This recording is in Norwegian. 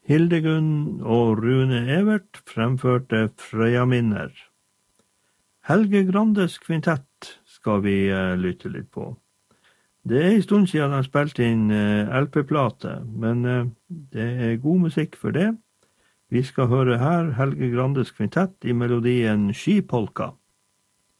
Hildegunn og Rune Evert fremførte Frøyaminner. Helge Grandes kvintett skal vi lytte litt på. Det en stund siden han spilte inn LP-plate, men det god musikk for det. Vi skal høre her Helge Grandes kvintett i melodien Skipolka.